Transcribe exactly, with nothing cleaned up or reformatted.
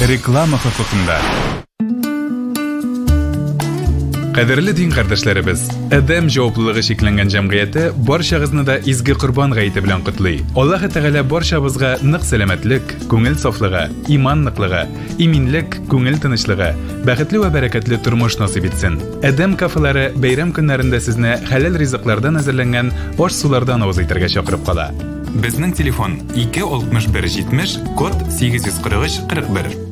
Реклама хокукында. Кадерле дин кардәшләребез, Адәм җаваплылыгы шикләнгән җәмгыяте барчагызны да изге Корбан гаете белән котлый. Аллаһ Тәгалә барчабызга нык сәламәтлек, күңел сафлыгы, иман ныклыгы, иминлек, күңел тынычлыгы, бәхетле вә бәрәкәтле тормыш насыйп итсен. Адәм кафелары бәйрәм көннәрендә сезне хәләл ризыклардан әзерләнгән аш-сулардан авыз итәргә чакырып кала. Безнең телефон ике алтмыш бер җитмеш, код сигез йөз кырык өч кырык бер.